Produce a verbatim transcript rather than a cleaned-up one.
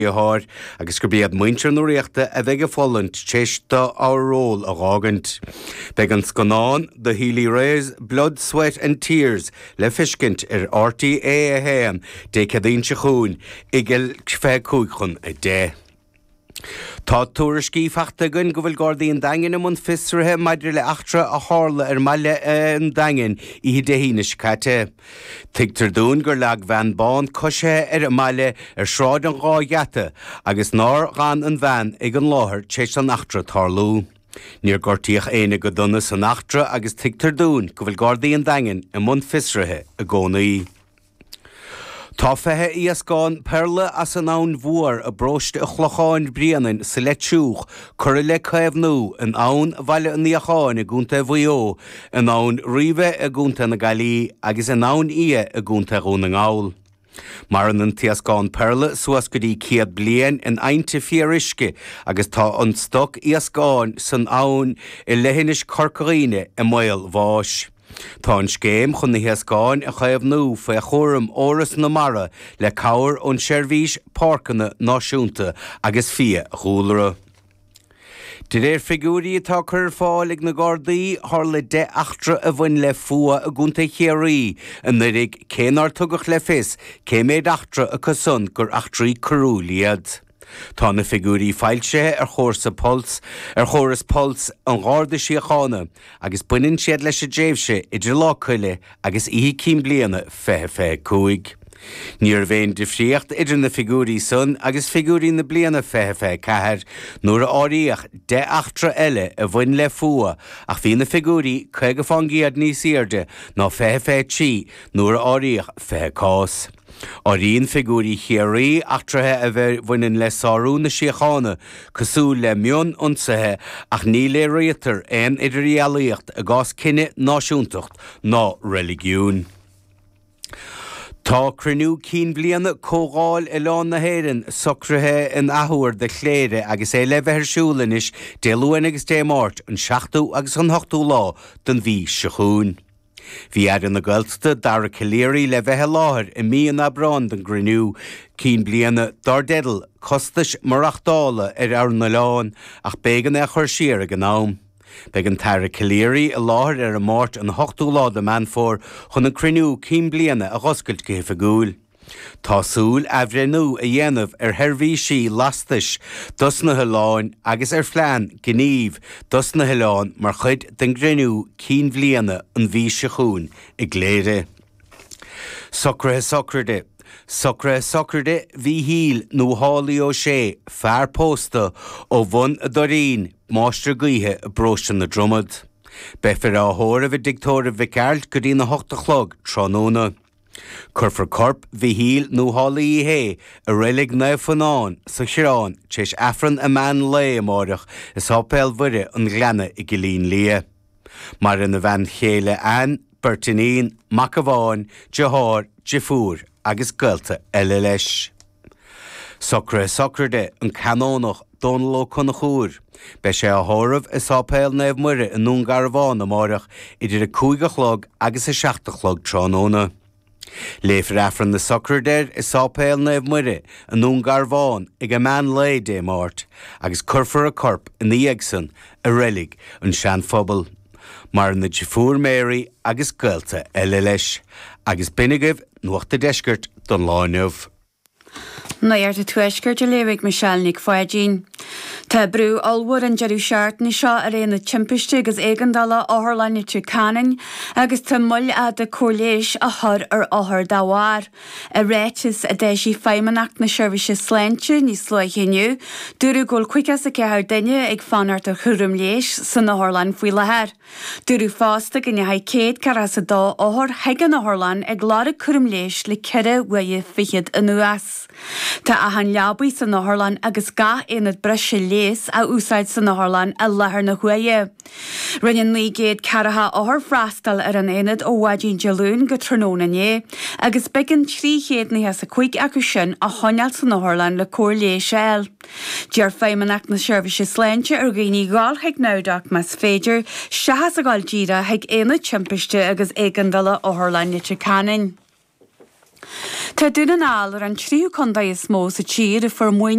Iahar agus gur bíad muintir nó riachta a bheith follant teista á ról a gágant. Beag an scanán the Healy Rays Blood, Sweat and Tears le fiscint ar R T A a héan dé cadín se chún igil fé cúchun a dé. Tá túir scífachta gunn go bhfuil Gardaíon daingin am an fisrathe maidir le achtra a hála ar maile an daingin i déhínis caite. Tigtar dún gur leag bhean bán cosise ar a maile ar sráid an gáigeata agus nár gan an bhean ag an láthir tééis an achtra tarlú. Níor gortíoch éine go donna san achtra agus tigtar dún go bhfuil Gardaíon daingin am an fisrathe a gcónaí. Tá fethe íascáin perla as an ann mhuar a broiste a chlocháin brianan sa le tiúch chur le caibhnú an ann bhaile an níocháin a gúnta bhuió, an ann riomhe a gúnta na galí agus an ann ia a gúnta rún an áil. Mar an an tíascáin perla suas go dtí ciad bliain in ainte fiarisce agus tá an stoc íascáin san ann i lehinis corcaíine i mail bháis. Tá an scéim chun na hiascáin a chaibhnú fa a chóram óras na mara le cabhair ón seirbhís páirceanna náisiúnta agus fia chúlara. De réir figúrí atá chur fáil ag na Gardaí thar le de achtra a bhain le fua a gúnta chéirí an nurig cénar tugach le fis cé méid achtra a cosun gur achtraí corúliad. Tá na figúrí fáilte ar chóirsa pols, ar chóras pols an gáda síochána agus buinn siad leis a déimhse idir lá chuile agus ihí cím bliana fethe fé cúig. Níor bhéin difríocht idir na figúrí sun agus figúrí na bliana fethe fé ceathir nuair a áiríoch de achtra eile a bhain le fua ach bhí na figúrí chuig go fangíad níos airde ná fethe fé tí nuair a áiríoch fethe cás. Áiríonn figúrí chéirí achtrathe a bheith bhaineann le sáú na síochána cosú le mion ionsaithe ach ní le réitar aon idiríalaíocht a gás cinenne náisiúntacht ná religiún. Tá cruinniú cín bliana cógáil i lán na héireann socrathe in athúir de chléire agus é le bheithirsúlanis dé luain agus dé máirt an seachtú agus an hochtú lá don bhí se chuún. Bhí ar na gailta dar a ciléirí le bheitthe láthir i míon abrán den griniú cín bliana dar dedal costais marachtála ar ar na lán ach bégan é chur siar a gnám. Beag an tar a ciléirí a láthir ar a máirt an hochtú lá de man fór chun na criniú cín bliana a ghoscailt go a gúil. Tásúil a bhrenú a dhéanamh ar theirbhí sí lastais dus na heláin agus ar phlean gníomh dus na heláin mar chuid den grinú cín bbliana an bhí se chuún i gléire. Socrathe socrade, socrathe socrade bhí híl nó hálaí ó sé fear pósta ó bhain a dorín máistre gaothe a bróiste na dromad. Befir á thóir a bheith dictóir a bheith ceart go dtí na hochta chlog trónóna. Curfar corp bhí híl nó hálaí i hé a rélig na fanán sa chiráin téis affran a man le amárach is ápéil bhuire an gleanna i gilín lia. Mar in na bhean chéile an, Bertinín, Macabháin, Jehár, Jefúr agus gailta eile leis. Socrathe socrade an canónach dónló chuna chúr. Be sé a thóramh is ápéil neh muire in nún garbháin amárach idir a cúige chlog agus a seachta chlog trónóna. Léifir affran na socradeir is ápéil neh muire an nún garbháin ag a man le dé máirt agus curfar a corp in íagsan a rélig an sean phobal. Mar na Jefúr Mary agus gailta eile leis agus binigibh nuachta deisgurt don láinmh. Nair de tuisgur de lérig Michelnig foiidín. Tá brú alhar an jeú seart ní seo a réna timpiste agus éigandala áthirlainne tú canin agus tá mull a de choléis a thur ar áthir dáhhair. A réitis a déisí féimeach na seirbhíse sléinte ní slóithiniu, dúrú ggóil cuicas a cethir duine ag fanart a churum léis san áthirlainn faoi lethir. Dúrú fásta go nethe céad caras a dá áthir heigan áthirlainn ag lára churum léis le ceire bhuaithe fichiad in nuas. Tá a han leabaí san áthirlainn agus ga éad breise léas a úsáid san áthirlainn a lethir na huaithe. Rinnean ní géad caratha áthir freastal ar an éad ó bhaidín dealún go trónané, agus began trí chéad ní heas a chuig acu sin a choneal san áthirlainn le cóir léis eil. Dear féimeach na seirbhíse sléinte ar ghaoine gáil heag náideach mas féidir seachas a gáil díra heag éad timpiste agus éigandala áthirlainn te canin. Tá dúna áil ar an tríú chunda is mó sa tír a for